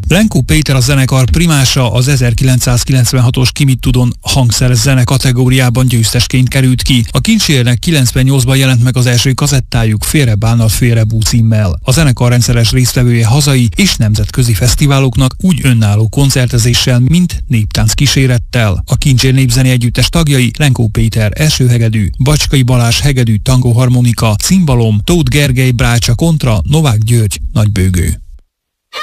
Lenkó Péter a zenekar primása az 1996-os Ki mit tudon hangszeres zene kategóriában győztesként került ki. A Kincsérnek 98-ban jelent meg az első kazettájuk Félre bánat, félre bú címmel. A zenekar rendszeres résztvevője hazai és nemzetközi fesztiváloknak, úgy önálló koncertezéssel, mint néptánc kísérettel. A Kincsér népzeni együttes tagjai Lenkó Péter első hegedű, Bacskai Balázs hegedű, tangóharmonika, cimbalom, Tóth Gergely brácsa kontra Novák György nagybőgő.